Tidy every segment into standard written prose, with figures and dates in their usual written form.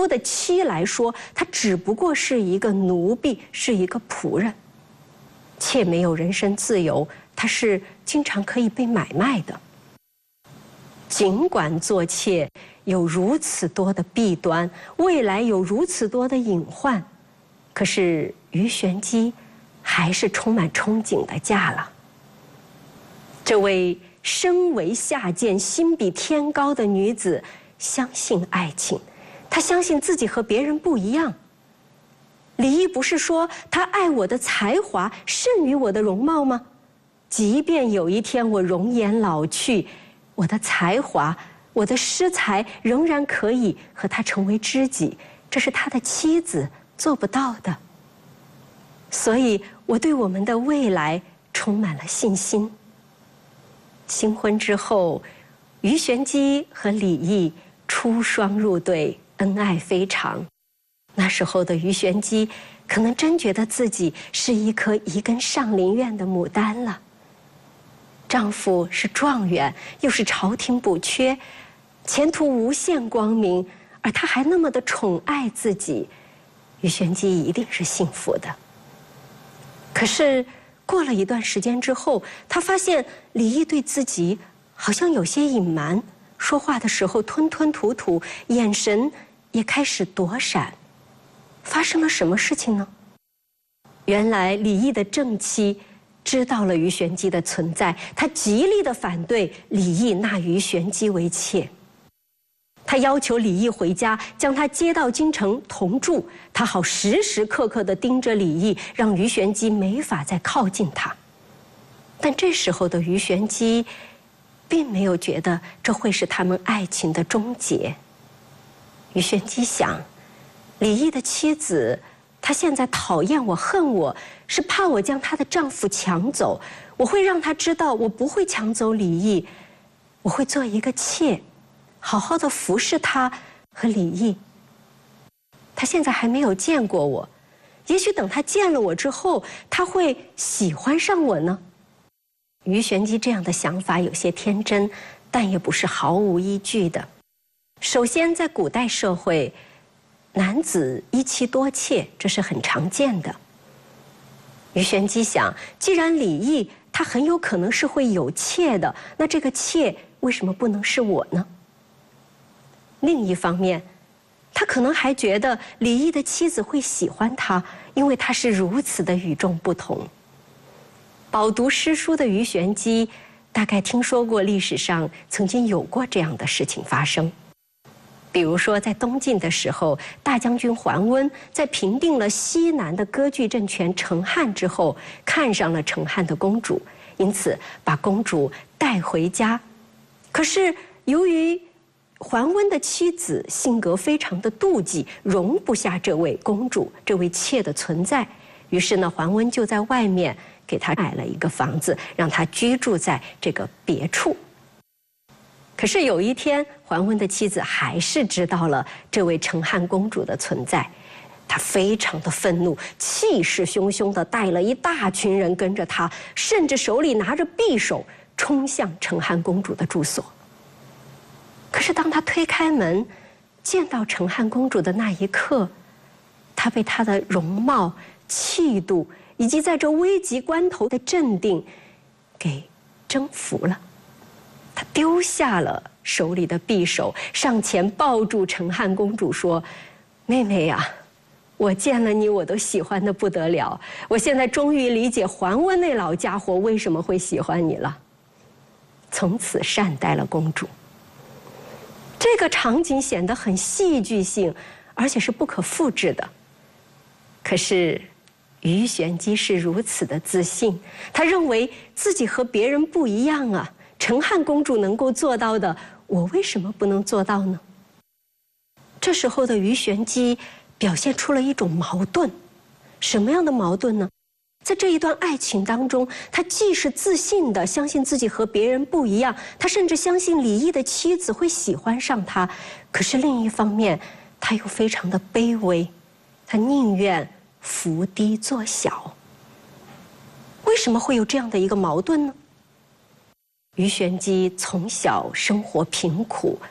夫的妻来说，她只不过是一个奴婢，是一个仆人。妾没有人身自由，她是经常可以被买卖的。尽管做妾有如此多的弊端，未来有如此多的隐患，可是鱼玄机还是充满憧憬地嫁了。这位身为下贱、心比天高的女子相信爱情，她相信自己和别人不一样。李益不是说他爱我的才华胜于我的容貌吗？即便有一天我容颜老去，我的才华、我的诗才仍然可以和他成为知己，这是他的妻子做不到的。所以我对我们的未来充满了信心。新婚之后，鱼玄机和李益出双入对，恩爱非常。那时候的鱼玄机可能真觉得自己是一棵移根上林苑的牡丹了。丈夫是状元，又是朝廷补缺，前途无限光明，而他还那么的宠爱自己，鱼玄机一定是幸福的。可是过了一段时间之后，他发现李益对自己好像有些隐瞒，说话的时候吞吞吐吐，眼神也开始躲闪。发生了什么事情呢？原来李益的正妻知道了鱼玄机的存在，她极力的反对李益纳鱼玄机为妾。她要求李益回家，将他接到京城同住，他好时时刻刻地盯着李益，让鱼玄机没法再靠近他。但这时候的鱼玄机并没有觉得这会是他们爱情的终结。鱼玄机想，李益的妻子，她现在讨厌我、恨我，是怕我将她的丈夫抢走。我会让她知道，我不会抢走李益，我会做一个妾，好好的服侍她和李益。她现在还没有见过我，也许等她见了我之后，她会喜欢上我呢。鱼玄机这样的想法有些天真，但也不是毫无依据的。首先，在古代社会，男子一妻多妾，这是很常见的。鱼玄机想，既然李益他很有可能是会有妾的，那这个妾为什么不能是我呢？另一方面，他可能还觉得李益的妻子会喜欢他，因为他是如此的与众不同。饱读诗书的鱼玄机大概听说过历史上曾经有过这样的事情发生。比如说，在东晋的时候，大将军桓温在平定了西南的割据政权成汉之后，看上了成汉的公主，因此把公主带回家。可是由于桓温的妻子性格非常的妒忌，容不下这位公主、这位妾的存在，于是呢，桓温就在外面给她买了一个房子，让她居住在这个别处。可是有一天，桓温的妻子还是知道了这位成汉公主的存在，她非常的愤怒，气势汹汹地带了一大群人跟着她，甚至手里拿着匕首冲向成汉公主的住所。可是当她推开门，见到成汉公主的那一刻，她被她的容貌、气度以及在这危急关头的镇定给征服了。他丢下了手里的匕首，上前抱住成汉公主说：“妹妹呀，我见了你我都喜欢得不得了，我现在终于理解桓温那老家伙为什么会喜欢你了。”从此善待了公主。这个场景显得很戏剧性，而且是不可复制的。可是鱼玄机是如此的自信，他认为自己和别人不一样啊。成汉公主能够做到的，我为什么不能做到呢？这时候的鱼玄机表现出了一种矛盾。什么样的矛盾呢？在这一段爱情当中，他既是自信的相信自己和别人不一样，他甚至相信李益的妻子会喜欢上他，可是另一方面他又非常的卑微，他宁愿伏低做小。为什么会有这样的一个矛盾呢？鱼玄机从小生活贫苦，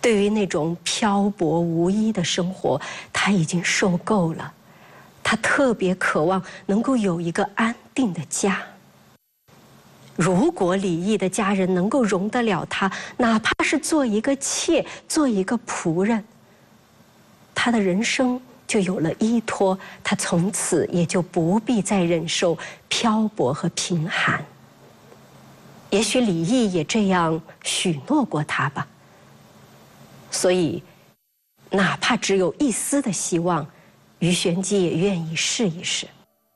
对于那种漂泊无依的生活，他已经受够了。他特别渴望能够有一个安定的家。如果李益的家人能够容得了他，哪怕是做一个妾，做一个仆人，他的人生就有了依托，他从此也就不必再忍受漂泊和贫寒。也许李益也这样许诺过他吧。所以，哪怕只有一丝的希望，鱼玄机也愿意试一试。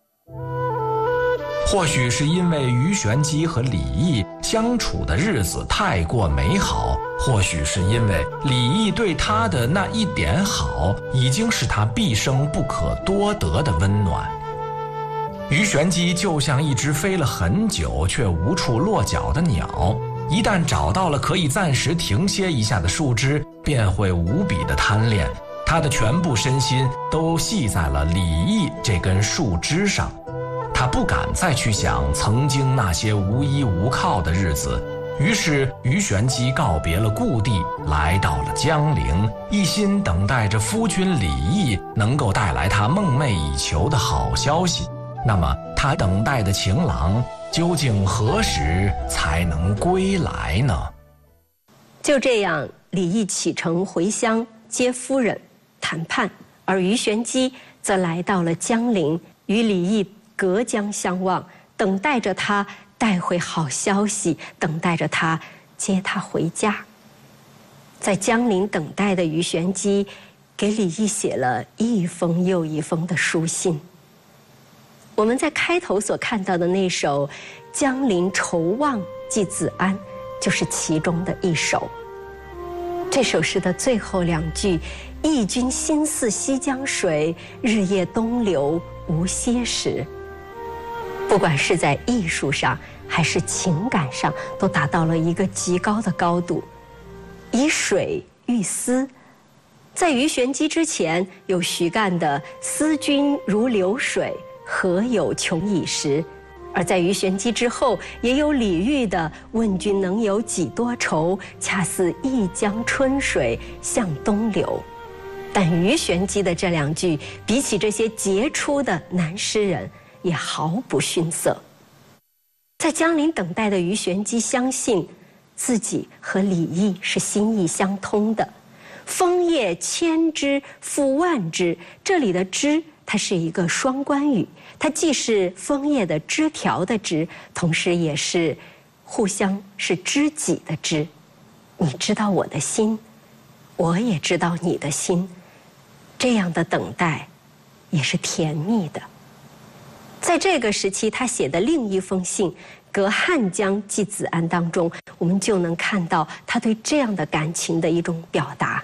或许是因为鱼玄机和李益相处的日子太过美好，或许是因为李益对他的那一点好，已经是他毕生不可多得的温暖。鱼玄机就像一只飞了很久却无处落脚的鸟，一旦找到了可以暂时停歇一下的树枝，便会无比的贪恋，他的全部身心都系在了李益这根树枝上。他不敢再去想曾经那些无依无靠的日子，于是鱼玄机告别了故地，来到了江陵，一心等待着夫君李益能够带来他梦寐以求的好消息。那么他等待的情郎究竟何时才能归来呢？ 就这样，李益启程回乡接夫人谈判，而鱼玄机则来到了江陵，与李益隔江相望，等待着他带回好消息，等待着他接他回家。在江陵等待的鱼玄机，给李益写了一封又一封的书信。我们在开头所看到的那首《江陵愁望寄子安》，就是其中的一首。这首诗的最后两句：“忆君心似西江水，日夜东流无歇时。”不管是在艺术上还是情感上，都达到了一个极高的高度。以水喻思，在鱼玄机之前有徐干的“思君如流水，何有穷已时”，而在鱼玄机之后，也有李煜的“问君能有几多愁，恰似一江春水向东流”。但鱼玄机的这两句，比起这些杰出的男诗人，也毫不逊色。在江陵等待的鱼玄机相信自己和李益是心意相通的。枫叶千枝复万枝，这里的枝它是一个双关语，它既是枫叶的枝条的枝，同时也是互相是知己的知。你知道我的心，我也知道你的心，这样的等待也是甜蜜的。在这个时期，他写的另一封信《隔汉江寄子安》当中，我们就能看到他对这样的感情的一种表达。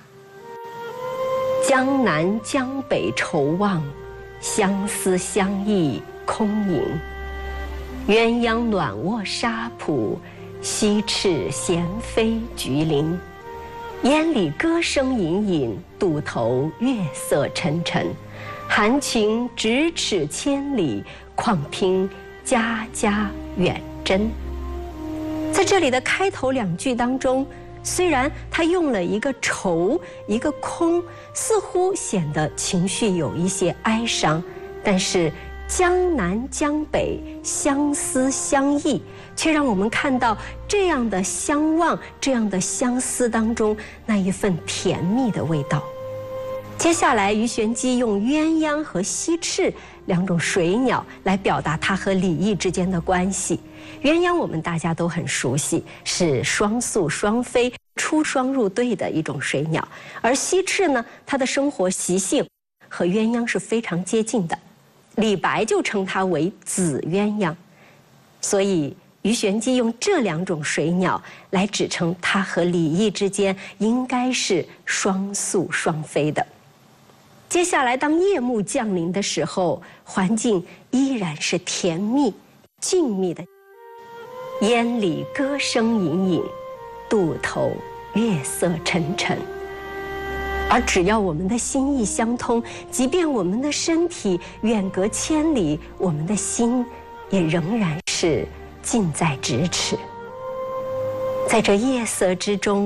江南江北愁望，相思相忆空吟。鸳鸯暖卧沙浦，西翅闲飞菊林。烟里歌声隐隐，渡头月色沉沉。含情咫尺千里，况听家家远真。在这里的开头两句当中，虽然他用了一个愁一个空，似乎显得情绪有一些哀伤，但是江南江北相思相忆，却让我们看到这样的相望，这样的相思当中那一份甜蜜的味道。接下来，鱼玄机用鸳鸯和西翅两种水鸟来表达他和李益之间的关系。鸳鸯我们大家都很熟悉，是双宿双飞、出双入对的一种水鸟，而西翅呢，它的生活习性和鸳鸯是非常接近的。李白就称它为紫鸳鸯，所以鱼玄机用这两种水鸟来指称他和李益之间应该是双宿双飞的。接下来，当夜幕降临的时候，环境依然是甜蜜、静谧的。烟里歌声隐隐，渡头月色沉沉。而只要我们的心意相通，即便我们的身体远隔千里，我们的心也仍然是近在咫尺。在这夜色之中，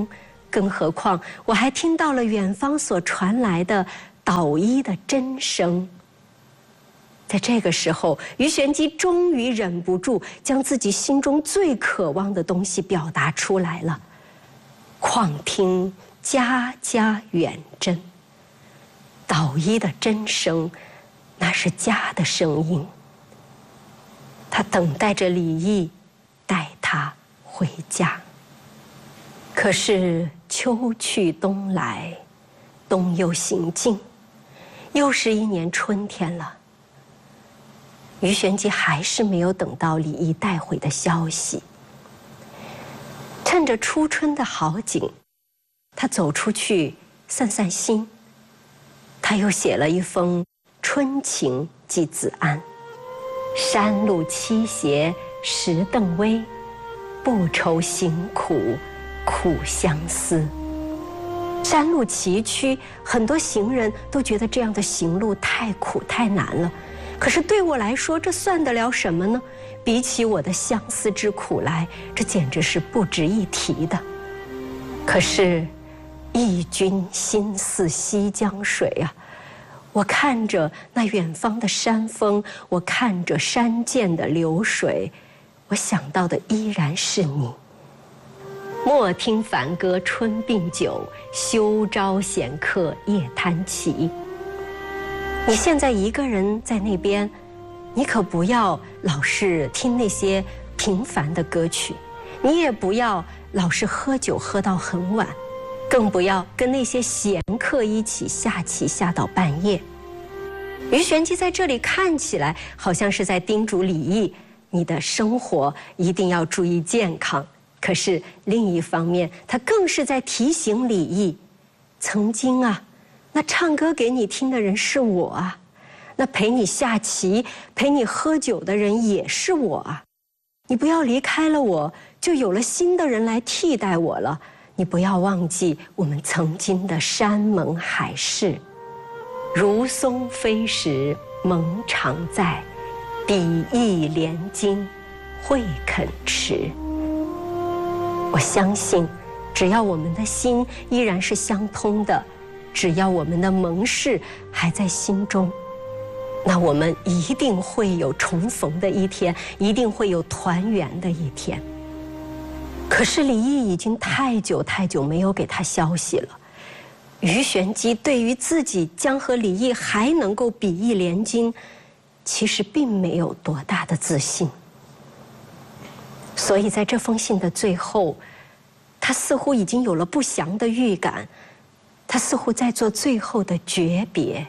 更何况我还听到了远方所传来的捣衣的真声。在这个时候，鱼玄机终于忍不住将自己心中最渴望的东西表达出来了。况听家家远真，捣衣的真声，那是家的声音。他等待着李益带他回家。可是秋去冬来，冬又行尽，又是一年春天了。鱼玄机还是没有等到李益带回的消息。趁着初春的好景，他走出去散散心。他又写了一封春情寄子安：山路七斜石凳微，不愁行苦苦相思。山路崎岖，很多行人都觉得这样的行路太苦太难了。可是对我来说，这算得了什么呢？比起我的相思之苦来，这简直是不值一提的。可是忆君心似西江水啊，我看着那远方的山峰，我看着山涧的流水，我想到的依然是你。莫听梵歌春鬓酒，休招闲客夜弹棋。你现在一个人在那边，你可不要老是听那些平凡的歌曲，你也不要老是喝酒喝到很晚，更不要跟那些闲客一起下棋下到半夜。鱼玄机在这里看起来好像是在叮嘱李益，你的生活一定要注意健康。可是另一方面，他更是在提醒李益，曾经啊，那唱歌给你听的人是我啊，那陪你下棋陪你喝酒的人也是我啊。你不要离开了我，就有了新的人来替代我了。你不要忘记我们曾经的山盟海誓。如松飞时盟常在，比翼连津会肯迟。我相信，只要我们的心依然是相通的，只要我们的盟誓还在心中，那我们一定会有重逢的一天，一定会有团圆的一天。可是李益已经太久太久没有给他消息了。鱼玄机对于自己将和李益还能够比翼连津，其实并没有多大的自信。所以在这封信的最后，他似乎已经有了不祥的预感，他似乎在做最后的诀别。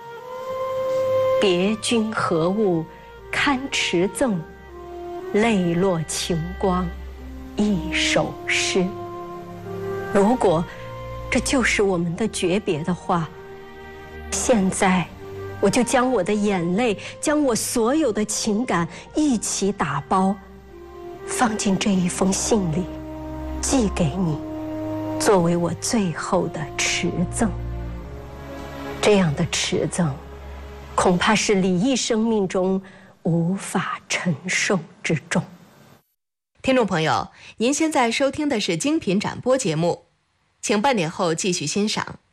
别君何物堪持赠，泪落晴光一首诗。如果这就是我们的诀别的话，现在我就将我的眼泪，将我所有的情感一起打包，放进这一封信里，寄给你，作为我最后的持赠。这样的持赠，恐怕是李益生命中无法承受之重。 听众朋友，您现在收听的是精品展播节目，请半点后继续欣赏。